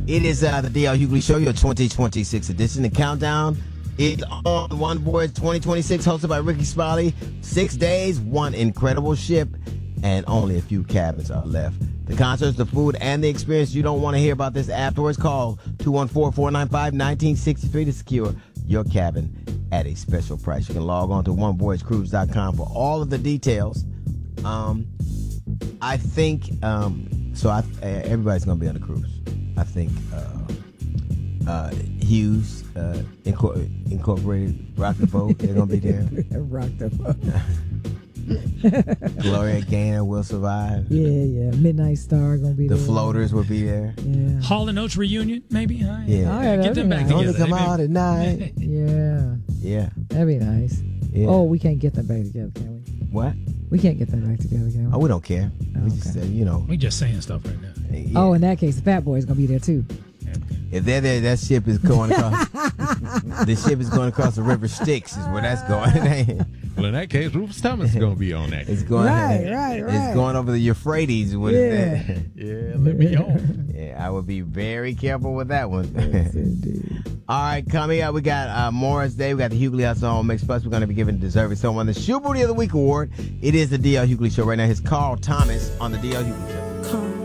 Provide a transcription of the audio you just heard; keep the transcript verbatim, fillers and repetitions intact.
It is uh, the D L Hughley Show, your twenty twenty-six edition. The countdown is on. One Voyage twenty twenty-six, hosted by Ricky Smiley. Six days, one incredible ship, and only a few cabins are left. The concerts, the food, and the experience. You don't want to hear about this afterwards. Call two one four, four nine five, one nine six three to secure your cabin at a special price. You can log on to one voyage cruise dot com for all of the details. Um, I think, um, so I, everybody's going to be on the cruise. I think uh, uh, Hughes uh, Incor- Incorporated, Rock the Boat, they're going to be there. Rock the Boat. Gloria Gaynor will survive. Yeah, yeah. Midnight Star going to be the there. The Floaters will be there. Yeah. Hall and Oates reunion, maybe? Huh? Yeah. Oh, yeah, Get them back nice. together. Only come They out may- at night. Yeah. Yeah. That'd be nice. Yeah. Oh, we can't get them back together, can we? What? We can't get them back together, can we? Oh, we don't care. Oh, we just, okay. uh, you know. We just saying stuff right now. Yeah. Oh, in that case, the Fat Boy's going to be there, too. If they're there, that ship is going across. The ship is going across the river Styx, is where that's going. Well, in that case, Rufus Thomas is going to be on that. It's going. Right, right, right. It's going over the Euphrates. What is Yeah. that? Yeah, let me on. Yeah, I would be very careful with that one. Yes, indeed. All right, coming up, we got uh, Morris Day. We got the Hughley House on Mix Plus. We're going to be giving deserving someone the Shoe Booty of the Week award. It is the D L Hughley Show right now. It's Carl Thomas on the D L Hughley Show. Come